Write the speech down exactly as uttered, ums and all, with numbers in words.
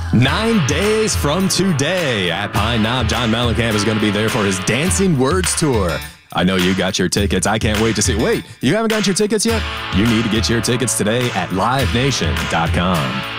Nine days from today at Pine Knob, John Mellencamp is going to be there for his Dancing Words Tour. I know you got your tickets. I can't wait to see. Wait, you haven't got your tickets yet? You need to get your tickets today at live nation dot com.